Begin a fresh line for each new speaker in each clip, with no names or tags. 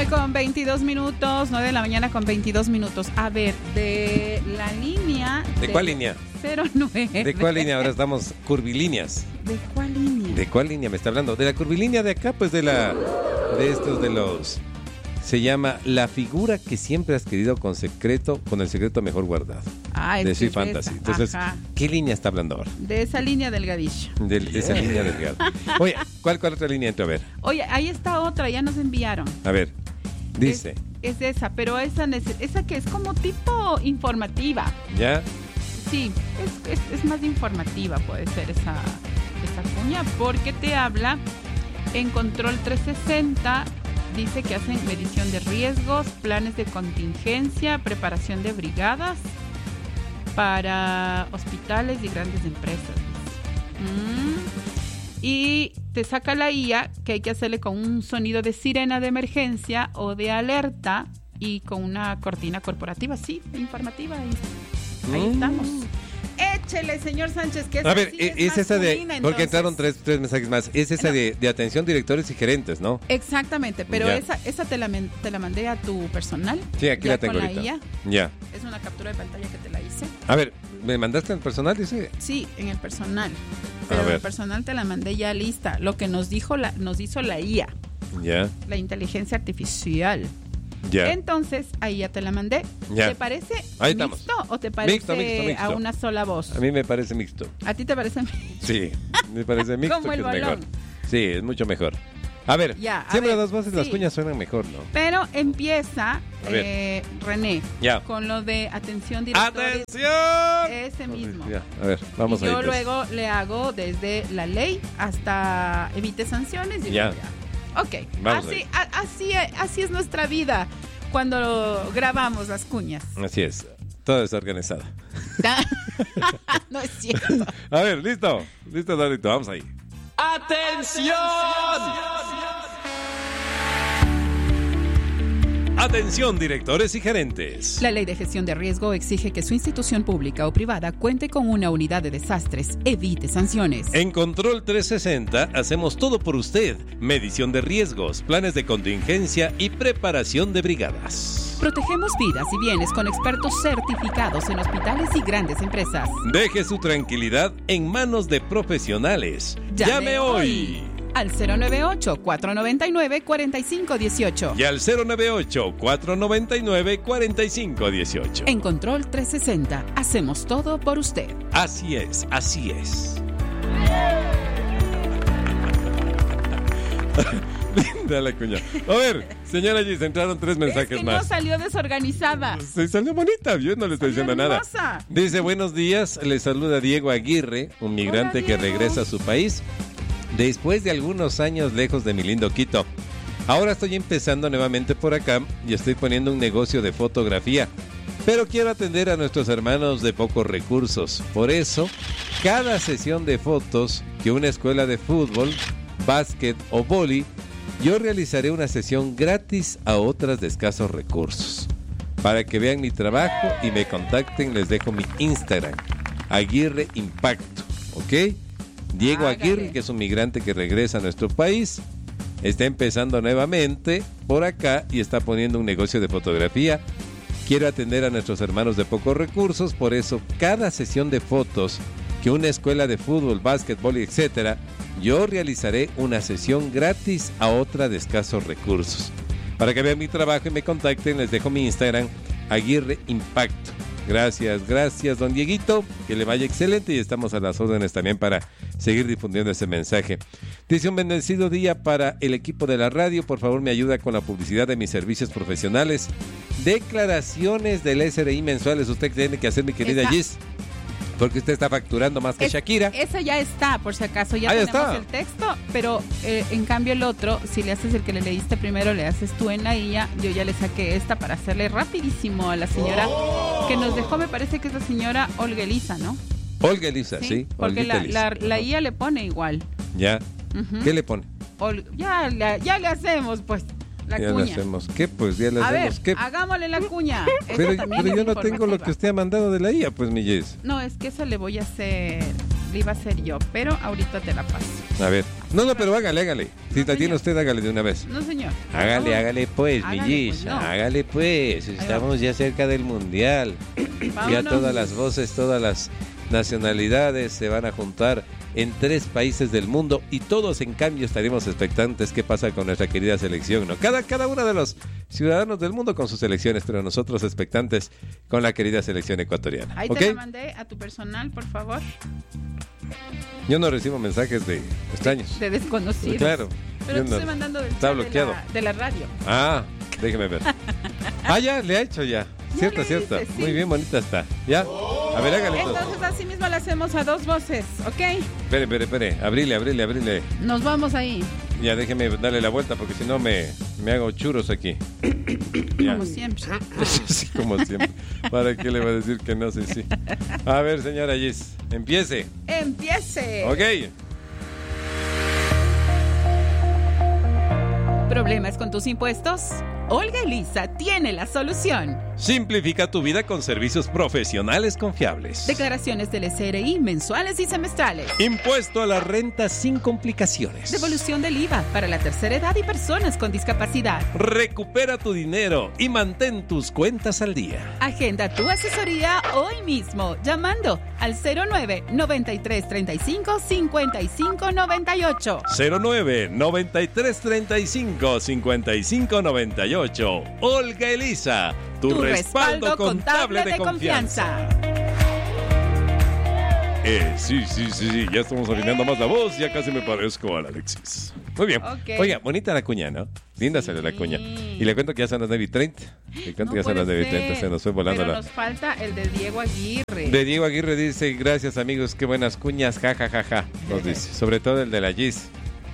9:22, 9 de la mañana con 22 minutos. A ver, de la línea...
¿De cuál línea?
09.
¿De cuál línea? Ahora estamos curvilíneas.
¿De cuál línea?
¿De cuál línea me está hablando? De la curvilínea de acá, pues de los... Se llama La figura que siempre has querido con el secreto mejor guardado.
Ah,
de
es
Sweet
que es
Fantasy.
esa.
Entonces,
Ajá.
¿qué línea está hablando ahora?
De esa línea delgadilla.
De esa línea delgada. Oye, ¿cuál otra línea entra? A ver.
Oye, ahí está otra, ya nos enviaron.
A ver, dice.
Es esa, pero esa que es como tipo informativa.
¿Ya?
Sí, es más informativa, puede ser esa cuña, porque te habla en Control 360. Dice que hacen medición de riesgos, planes de contingencia, preparación de brigadas para hospitales y grandes empresas. Y te saca la IA que hay que hacerle con un sonido de sirena de emergencia o de alerta y con una cortina corporativa, sí, informativa. Ahí estamos. Échele, señor Sánchez, que
a ver, es esa de... Porque entraron tres mensajes más. Es esa de atención directores y gerentes, ¿no?
Exactamente, pero esa te la mandé a tu personal.
Sí, aquí la tengo ahorita.
IA.
Ya.
Es una captura de pantalla que te la hice.
A ver, ¿me mandaste en el personal, dice?
Sí, en el personal. Pero en el personal te la mandé ya lista. Lo que nos hizo la IA.
Ya.
La inteligencia artificial.
Ya.
Entonces, ahí ya te la mandé.
Ya.
¿Te parece
ahí
mixto
estamos.
o te parece
mixto.
a una sola voz?
A mí me parece mixto.
¿A ti te parece mixto?
Sí, me parece mixto.
Como el
que es
balón.
mejor. Sí, es mucho mejor. A ver, siempre a dos voces las cuñas suenan mejor, ¿no?
Pero empieza, René, con lo de atención directores.
¡Atención!
Ese mismo.
Ya, a ver, vamos a ir.
Yo luego le hago desde la ley hasta evite sanciones y
ya.
Ok, así es nuestra vida cuando grabamos las cuñas.
Así es, todo desorganizado.
No es cierto.
A ver, listo, Dorito, vamos ahí.
¡Atención!
Atención, directores y gerentes.
La Ley de Gestión de Riesgo exige que su institución pública o privada cuente con una unidad de desastres. Evite sanciones.
En Control 360 hacemos todo por usted. Medición de riesgos, planes de contingencia y preparación de brigadas.
Protegemos vidas y bienes con expertos certificados en hospitales y grandes empresas.
Deje su tranquilidad en manos de profesionales. Llame hoy.
Al 098-499-4518.
Y al 098-499-4518.
En Control 360, hacemos todo por usted.
Así es. Linda la cuña. A ver, señora Gis, entraron 3 mensajes más.
No salió desorganizada.
Se salió bonita, yo no le estoy diciendo
hermosa.
Nada. Dice, buenos días, le saluda Diego Aguirre, un migrante que regresa a su país después de algunos años lejos de mi lindo Quito. Ahora estoy empezando nuevamente por acá y estoy poniendo un negocio de fotografía, pero quiero atender a nuestros hermanos de pocos recursos. Por eso, cada sesión de fotos que una escuela de fútbol, básquet o vóley, yo realizaré una sesión gratis a otras de escasos recursos. Para que vean mi trabajo y me contacten, les dejo mi Instagram, Aguirre Impacto, ¿ok? Diego Aguirre, que es un migrante que regresa a nuestro país, está empezando nuevamente por acá y está poniendo un negocio de fotografía. Quiero atender a nuestros hermanos de pocos recursos, por eso cada sesión de fotos que una escuela de fútbol, básquetbol, etcétera, yo realizaré una sesión gratis a otra de escasos recursos. Para que vean mi trabajo y me contacten, les dejo mi Instagram, Aguirre Impacto. Gracias, don Dieguito, que le vaya excelente y estamos a las órdenes también para seguir difundiendo ese mensaje. Dice, un bendecido día para el equipo de la radio, por favor me ayuda con la publicidad de mis servicios profesionales. Declaraciones del SRI mensuales, usted tiene que hacer, mi querida Gis, porque usted está facturando más que Shakira.
Esa ya está, por si acaso, ya tenemos el texto, pero en cambio el otro, si le haces el que le leíste primero, le haces tú en la IA, yo ya le saqué esta para hacerle rapidísimo a la señora que nos dejó, me parece que es la señora Olga Elisa, ¿no?
Olga Elisa, sí.
Porque la IA le pone igual.
Ya. ¿Qué le pone?
Ya le hacemos, pues. La
ya
cuña.
Le hacemos. ¿Qué? Pues ya le hacemos. ¿Qué?
Hagámosle la cuña.
Pero yo no tengo lo que usted ha mandado de la IA, pues, mi Jess.
No, es que esa le voy a hacer le iba a hacer yo, pero ahorita te la paso.
A ver. No, pero hágale. Si la tiene usted, hágale de una vez.
No, señor.
Hágale pues, mi Gis. Hágale pues. Estamos ya cerca del Mundial. Ya todas las voces, todas las nacionalidades se van a juntar en 3 países del mundo y todos en cambio estaremos expectantes qué pasa con nuestra querida selección, ¿no? Cada uno de los ciudadanos del mundo con sus selecciones, pero nosotros expectantes con la querida selección ecuatoriana.
Ahí
¿Okay?
te la mandé a tu personal, por favor.
Yo no recibo mensajes de extraños.
De desconocidos.
Claro.
Pero te estoy mandando del
está
chat
bloqueado.
De la radio.
Ah, déjeme ver. Ya, le ha hecho ya. Cierto.
Sí.
Muy bien, bonita está. ¿Ya? A ver, hágale.
Entonces así mismo la hacemos a 2 voces, ¿ok?
Espere. Abrile.
Nos vamos ahí.
Ya, déjeme darle la vuelta porque si no me hago churros aquí. Ya.
Como siempre.
Sí, como siempre. ¿Para qué le va a decir que no? Sí. A ver, señora Gis, empiece. Ok.
¿Problemas con tus impuestos? Olga Elisa tiene la solución.
Simplifica tu vida con servicios profesionales confiables.
Declaraciones del SRI mensuales y semestrales.
Impuesto a la renta sin complicaciones.
Devolución del IVA para la tercera edad y personas con discapacidad.
Recupera tu dinero y mantén tus cuentas al día.
Agenda tu asesoría hoy mismo llamando al 09-9335-5598.
09-9335-5598. Olga Elisa, tu respaldo contable de confianza. Sí, ya estamos afinando más la voz, ya casi me parezco al Alexis. Muy bien.
Okay.
Oiga, bonita la cuña, ¿no? Linda salió la cuña. Y le cuento que ya son las 9:30. Se nos fue volando
pero
la...
nos falta el de Diego Aguirre.
De Diego Aguirre dice, gracias amigos, qué buenas cuñas, ja. Nos dice, sobre todo el de la Gis.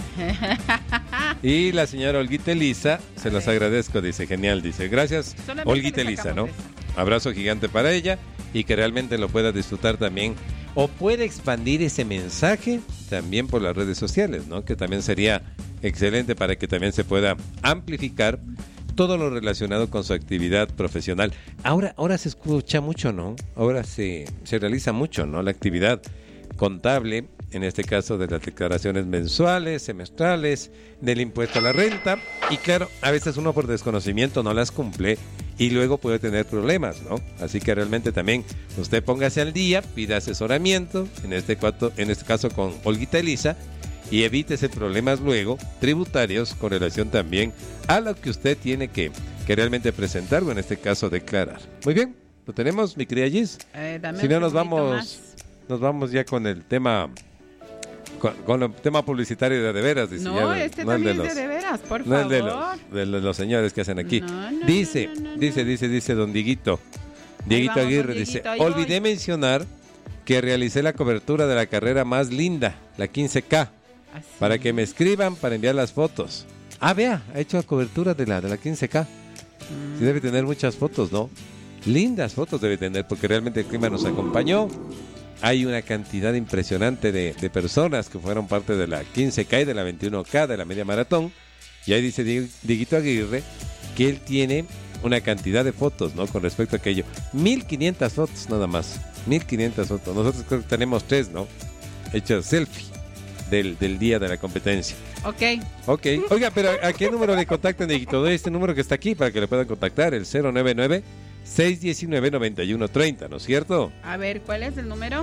Y la señora Olguita Elisa, se los agradezco, dice, genial, dice, gracias Olguita Elisa, ¿no? Abrazo gigante para ella y que realmente lo pueda disfrutar también o puede expandir ese mensaje también por las redes sociales, ¿no? Que también sería excelente para que también se pueda amplificar todo lo relacionado con su actividad profesional. Ahora se escucha mucho, ¿no? Ahora se realiza mucho, ¿no? La actividad contable, en este caso de las declaraciones mensuales, semestrales, del impuesto a la renta, y claro, a veces uno por desconocimiento no las cumple y luego puede tener problemas, ¿no? Así que realmente también usted póngase al día, pida asesoramiento, en este caso con Olguita Elisa, y evítese problemas luego tributarios con relación también a lo que usted tiene que realmente presentar o en este caso declarar. Muy bien, ¿lo tenemos, mi querida Gis? Si no nos vamos ya con el tema... Con el tema publicitario de veras, dice.
No, también es de veras, por favor.
No es de los señores que hacen aquí. Dice don Dieguito Aguirre, dice, olvidé mencionar que realicé la cobertura de la carrera más linda, la 15K, para que me escriban para enviar las fotos. Vea, ha hecho la cobertura de la 15K. Sí, debe tener muchas fotos, ¿no? Lindas fotos debe tener, porque realmente el clima nos acompañó. Hay una cantidad impresionante de personas que fueron parte de la 15K y de la 21K, de la media maratón. Y ahí dice Dieguito Aguirre que él tiene una cantidad de fotos, ¿no? Con respecto a aquello. 1,500 fotos nada más. 1,500 fotos. Nosotros creo que tenemos 3, ¿no? Hechos selfie del día de la competencia.
Ok.
Oiga, pero ¿a qué número le contactan, Dieguito? De este número que está aquí para que le puedan contactar, el 099-619-9130, ¿no es cierto?
A ver, ¿cuál es el número?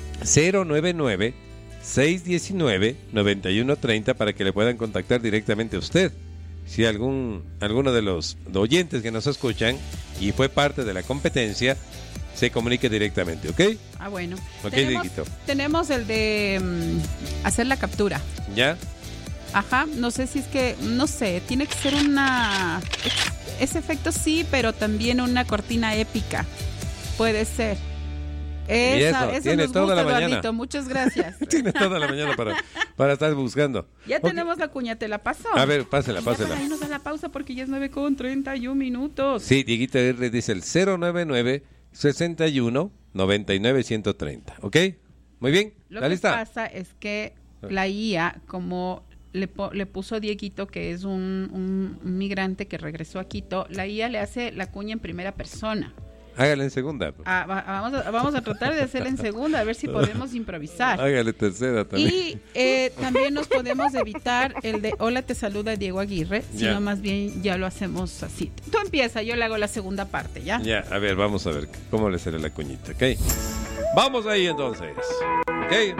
099-619-9130 para que le puedan contactar directamente a usted. Si alguno de los oyentes que nos escuchan y fue parte de la competencia, se comunique directamente, ¿ok?
Bueno.
Ok, Dieguito.
Tenemos el de hacer la captura.
¿Ya?
Ajá, no sé si es que, no sé, tiene que ser ese efecto sí, pero también una cortina épica. Puede ser. Eso
tiene
nos
toda
gusta,
la mañana.
Eduardito, muchas gracias.
Tiene toda la mañana para estar buscando.
Ya tenemos la cuña, ¿te la paso?
A ver, pásela.
Para irnos a la pausa porque ya es 9:31.
Sí, Dieguito R dice el 099-61-99-130, ¿ok? Muy bien,
Lo que pasa es que la IA, como le puso Dieguito, que es un migrante que regresó a Quito, la IA le hace la cuña en primera persona.
Hágale en segunda.
Vamos a tratar de hacerla en segunda, a ver si podemos improvisar.
Hágale tercera también.
Y también nos podemos evitar el de hola, te saluda Diego Aguirre, sino más bien ya lo hacemos así. Tú empieza, yo le hago la segunda parte, ¿ya?
Ya, a ver, vamos a ver cómo le sale la cuñita, ¿ok? Vamos ahí entonces, ¿ok?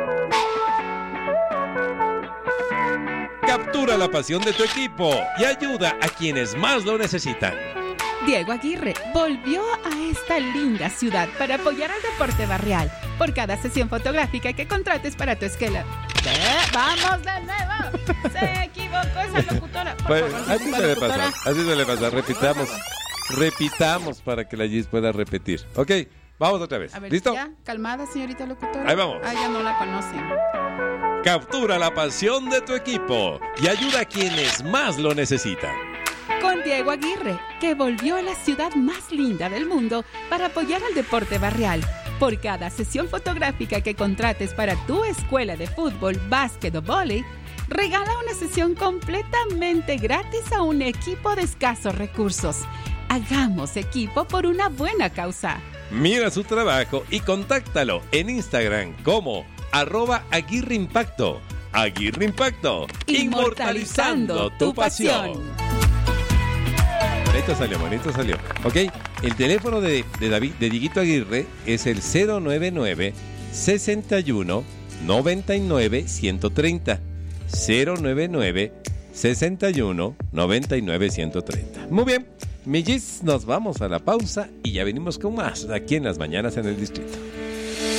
Captura la pasión de tu equipo y ayuda a quienes más lo necesitan.
Diego Aguirre volvió a esta linda ciudad para apoyar al deporte barrial. Por cada sesión fotográfica que contrates para tu escuela. ¡Vamos de nuevo! Se equivocó esa locutora.
Así se le pasa. Repitamos para que la Gis pueda repetir. Ok, vamos otra vez.
A ver,
¿listo?
Ya, calmada, señorita locutora.
Ahí vamos.
Ya no la conocen.
Captura la pasión de tu equipo y ayuda a quienes más lo necesitan.
Con Diego Aguirre, que volvió a la ciudad más linda del mundo para apoyar al deporte barrial. Por cada sesión fotográfica que contrates para tu escuela de fútbol, básquet o vóley, regala una sesión completamente gratis a un equipo de escasos recursos. Hagamos equipo por una buena causa.
Mira su trabajo y contáctalo en Instagram como @AguirreImpacto. Aguirre Impacto, inmortalizando tu pasión. Bonito salió. Ok, el teléfono de Dieguito Aguirre es el 099 61 99 130. 099 61 99 130. Muy bien, mi Gis, nos vamos a la pausa y ya venimos con más aquí en Las Mañanas en el Distrito.